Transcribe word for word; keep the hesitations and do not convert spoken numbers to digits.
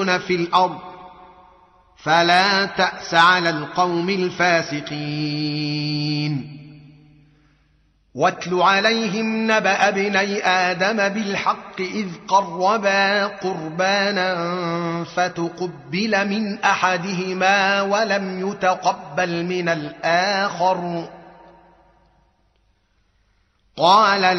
يفسدون في الأرض فلا تأس على القوم الفاسقين واتل عليهم نبأ ابني آدم بالحق إذ قربا قربانا فتقبل من أحدهما ولم يتقبل من الآخر قال